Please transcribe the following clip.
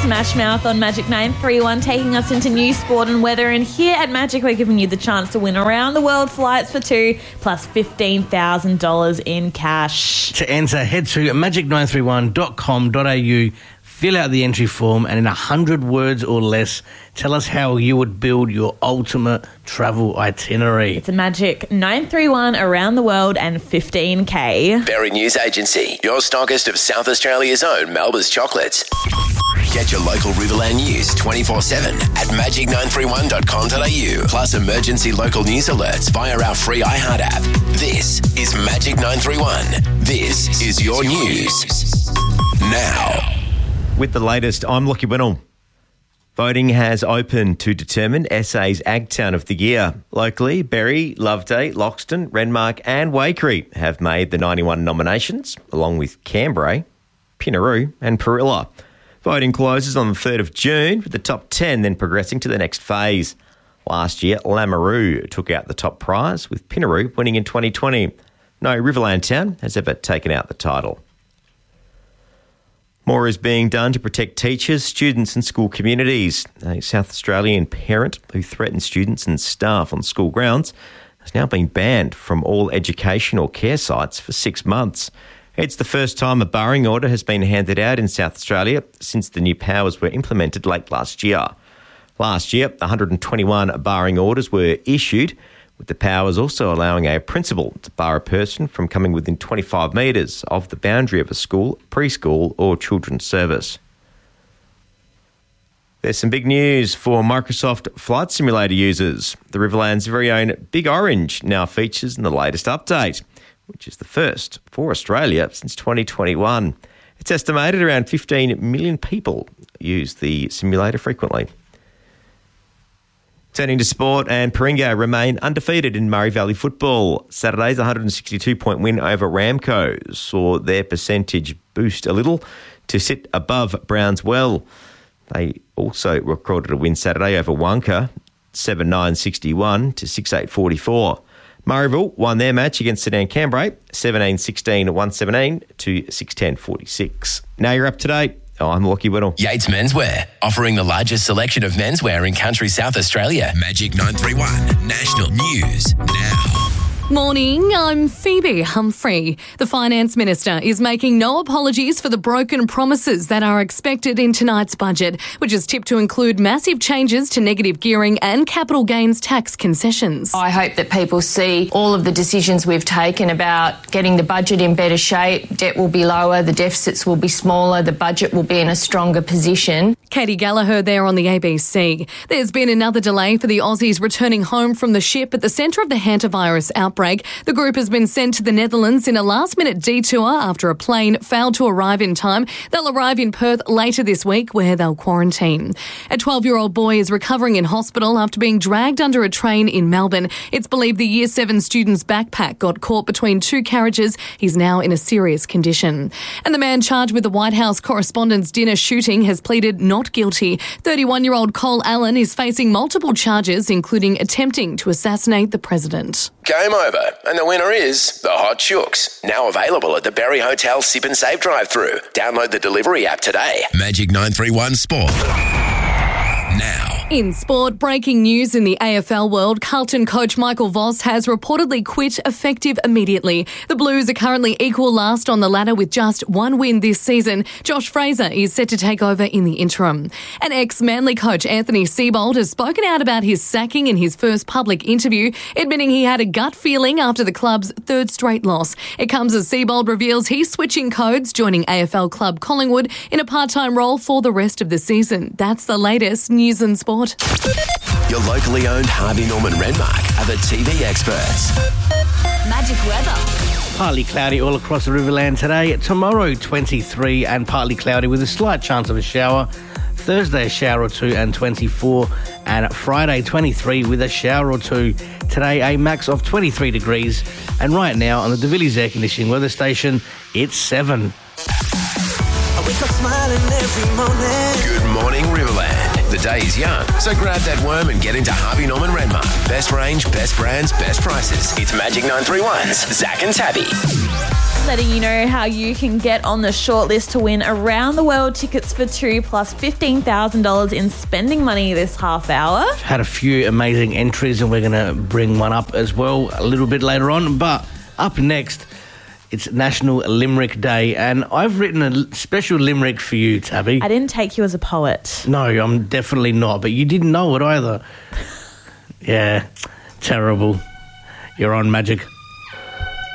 Smash Mouth on Magic 931, taking us into news, sport and weather. And here at Magic, we're giving you the chance to win around the world flights for two, plus $15,000 in cash. To enter, head to magic931.com.au, fill out the entry form, and in 100 words or less, tell us how you would build your ultimate travel itinerary. It's a Magic 931 around the world and 15K. Berry News Agency, your stockist of South Australia's own Melba's chocolates. Get your local Riverland news 24/7 at magic931.com.au. Plus emergency local news alerts via our free iHeart app. This is Magic 931. This is your news. Now. With the latest, I'm Lockie Winnell. Voting has opened to determine SA's Ag Town of the Year. Locally, Berry, Loveday, Loxton, Renmark and Waikerie have made the 91 nominations, along with Canberra, Pinnaroo and Perilla. Voting closes on the 3rd of June, with the top 10 then progressing to the next phase. Last year, Lameroo took out the top prize, with Pinnaroo winning in 2020. No Riverland town has ever taken out the title. More is being done to protect teachers, students and school communities. A South Australian parent who threatened students and staff on school grounds has now been banned from all education or care sites for 6 months. It's the first time a barring order has been handed out in South Australia since the new powers were implemented late last year. Last year, 121 barring orders were issued, with the powers also allowing a principal to bar a person from coming within 25 metres of the boundary of a school, preschool or children's service. There's some big news for Microsoft Flight Simulator users. The Riverland's very own Big Orange now features in the latest update, which is the first for Australia since 2021. It's estimated around 15 million people use the simulator frequently. Turning to sport, and Paringa remain undefeated in Murray Valley football. Saturday's 162-point win over Ramco saw their percentage boost a little to sit above Brownswell. They also recorded a win Saturday over Wonka, 7-9-61 to 6-8-44. Murrayville won their match against Sedan Cambrai, 17-16, 117 to 6-10-46. Now you're up to date. I'm Lockie Winnell. Yates Menswear, offering the largest selection of menswear in country South Australia. Magic 931, national news now. Morning, I'm Phoebe Humphrey. The Finance Minister is making no apologies for the broken promises that are expected in tonight's budget, which is tipped to include massive changes to negative gearing and capital gains tax concessions. I hope that people see all of the decisions we've taken about getting the budget in better shape. Debt will be lower, the deficits will be smaller, the budget will be in a stronger position. Katie Gallagher there on the ABC. There's been another delay for the Aussies returning home from the ship at the centre of the hantavirus outbreak. The group has been sent to the Netherlands in a last-minute detour after a plane failed to arrive in time. They'll arrive in Perth later this week, where they'll quarantine. A 12-year-old boy is recovering in hospital after being dragged under a train in Melbourne. It's believed the Year 7 student's backpack got caught between two carriages. He's now in a serious condition. And the man charged with the White House Correspondents' Dinner shooting has pleaded not guilty. 31-year-old Cole Allen is facing multiple charges, including attempting to assassinate the president. Game over, and the winner is the Hot Chooks. Now available at the Berry Hotel Sip and Save drive-thru. Download the delivery app today. Magic 931 Sport. Now. In sport, breaking news in the AFL world, Carlton coach Michael Voss has reportedly quit effective immediately. The Blues are currently equal last on the ladder with just one win this season. Josh Fraser is set to take over in the interim. And ex-Manly coach Anthony Seibold has spoken out about his sacking in his first public interview, admitting he had a gut feeling after the club's third straight loss. It comes as Seibold reveals he's switching codes, joining AFL club Collingwood in a part-time role for the rest of the season. That's the latest news and sport. Your locally owned Harvey Norman Renmark are the TV experts. Magic weather. Partly cloudy all across the Riverland today. Tomorrow, 23 and partly cloudy with a slight chance of a shower. Thursday, a shower or two and 24. And Friday, 23 with a shower or two. Today, a max of 23 degrees. And right now, on the De Villiers Air Conditioning weather station, it's 7. I wake up smiling every morning. Good morning, Riverland. The day is young, so grab that worm and get into Harvey Norman Renmark. Best range, best brands, best prices. It's Magic 931's Zach and Tabby. letting you know how you can get on the shortlist to win around the world tickets for two plus $15,000 in spending money this half hour. Had a few amazing entries and we're going to bring one up as well a little bit later on. But up next, it's National Limerick Day, and I've written a special limerick for you, Tabby. I didn't take you as a poet. No, I'm definitely not, but you didn't know it either. Yeah, terrible. You're on Magic.